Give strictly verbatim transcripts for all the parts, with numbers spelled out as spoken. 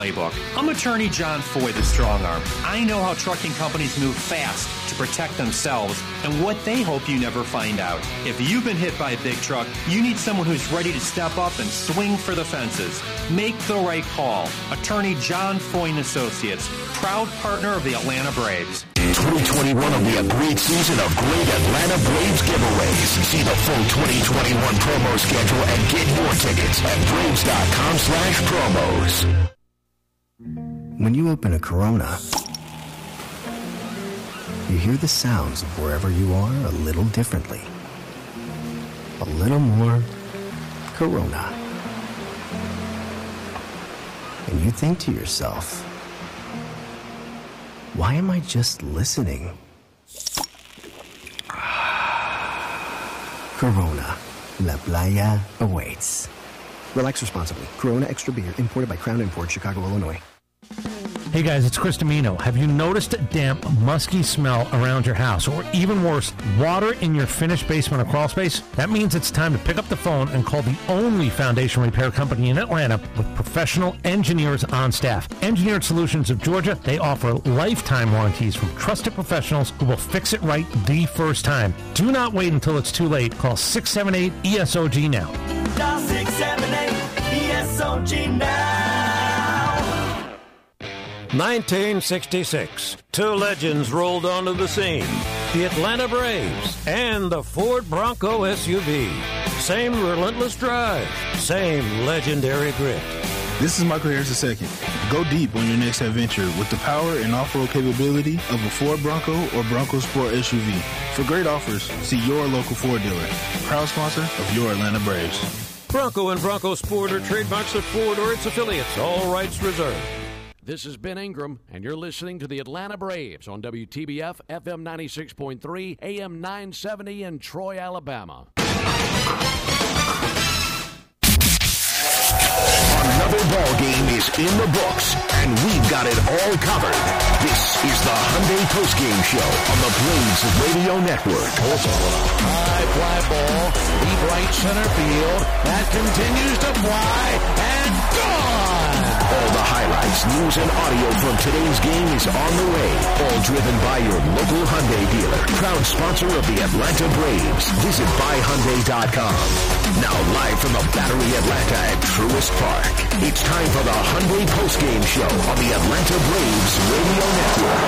Playbook. I'm attorney John Foy, the strong arm. I know how trucking companies move fast to protect themselves and what they hope you never find out. If you've been hit by a big truck, you need someone who's ready to step up and swing for the fences. Make the right call. Attorney John Foy and Associates, proud partner of the Atlanta Braves. twenty twenty-one will be a great season of great Atlanta Braves giveaways. See the full twenty twenty-one promo schedule and get your tickets at braves.com slash promos. When you open a Corona, you hear the sounds of wherever you are a little differently. A little more Corona. And you think to yourself, why am I just listening? Corona. La Playa awaits. Relax responsibly. Corona Extra Beer, imported by Crown Imports, Chicago, Illinois. Hey guys, it's Chris Domino. Have you noticed a damp, musky smell around your house? Or even worse, water in your finished basement or crawl space? That means it's time to pick up the phone and call the only foundation repair company in Atlanta with professional engineers on staff. Engineered Solutions of Georgia, they offer lifetime warranties from trusted professionals who will fix it right the first time. Do not wait until it's too late. Call six seven eight E S O G now. Dial six seven eight E S O G now. nineteen sixty-six, two legends rolled onto the scene. The Atlanta Braves and the Ford Bronco S U V. Same relentless drive, same legendary grit. This is Michael Harris the second. Go deep on your next adventure with the power and off-road capability of a Ford Bronco or Bronco Sport S U V. For great offers, see your local Ford dealer. Proud sponsor of your Atlanta Braves. Bronco and Bronco Sport are trademarks of Ford or its affiliates. All rights reserved. This is Ben Ingram, and you're listening to the Atlanta Braves on W T B F F M ninety-six point three, A M nine seventy in Troy, Alabama. Another ball game is in the books, and we've got it all covered. This is the Hyundai Postgame Show on the Braves Radio Network. Also, high fly ball, deep right center field. That continues to fly, and gone! All the highlights, news, and audio from today's game is on the way. All driven by your local Hyundai dealer. Proud sponsor of the Atlanta Braves. Visit buy hyundai dot com. Now live from the Battery Atlanta at Truist Park. It's time for the Hyundai Postgame Show on the Atlanta Braves Radio Network.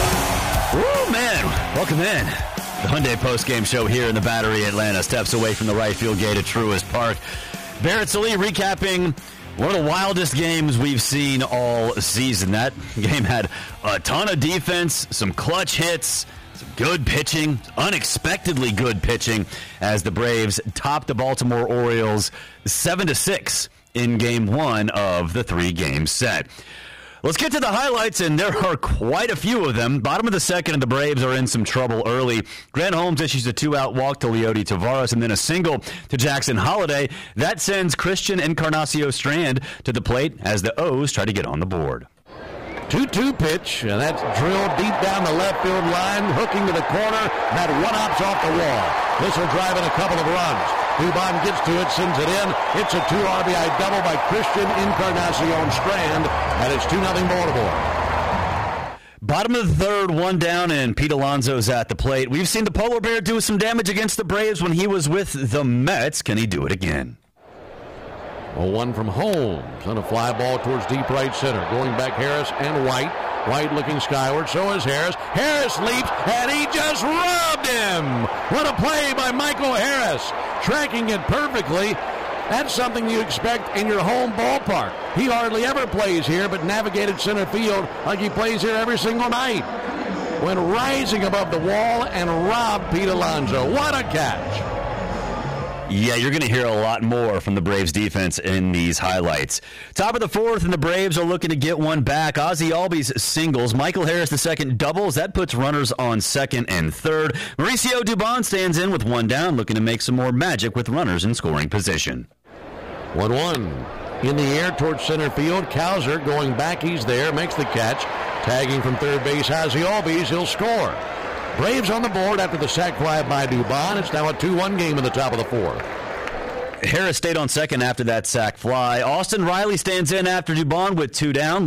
Woo, man. Welcome in. The Hyundai Postgame Show here in the Battery Atlanta. Steps away from the right field gate at Truist Park. Barrett Sallee recapping one of the wildest games we've seen all season. That game had a ton of defense, some clutch hits, some good pitching, unexpectedly good pitching, as the Braves topped the Baltimore Orioles seven to six in game one of the three-game set. Let's get to the highlights, and there are quite a few of them. Bottom of the second, and the Braves are in some trouble early. Grant Holmes issues a two-out walk to Leody Taveras, and then a single to Jackson Holliday. That sends Christian Encarnacio Strand to the plate as the O's try to get on the board. two two pitch, and that's drilled deep down the left field line, hooking to the corner. That one-op's off the wall. This will drive in a couple of runs. Dubon gets to it, sends it in. It's a two R B I double by Christian Encarnacion Strand, and it's two nothing Baltimore. Bottom of the third, one down, and Pete Alonso's at the plate. We've seen the Polar Bear do some damage against the Braves when he was with the Mets. Can he do it again? Well, one from Holmes on a fly ball towards deep right center. Going back Harris and White. White looking skyward, so is Harris. Harris leaps, and he just robbed him. What a play by Michael Harris. Tracking it perfectly. That's something you expect in your home ballpark. He hardly ever plays here, but navigated center field like he plays here every single night. Went rising above the wall and robbed Pete Alonso. What a catch. Yeah, you're going to hear a lot more from the Braves defense in these highlights. Top of the fourth, and the Braves are looking to get one back. Ozzie Albies singles. Michael Harris the second doubles. That puts runners on second and third. Mauricio Dubon stands in with one down, looking to make some more magic with runners in scoring position. one one. In the air towards center field. Cowser going back. He's there. Makes the catch. Tagging from third base. Ozzie Albies. He'll score. Braves on the board after the sac fly by Dubon. It's now a two one game in the top of the fourth. Harris stayed on second after that sack fly. Austin Riley stands in after Dubon with two down.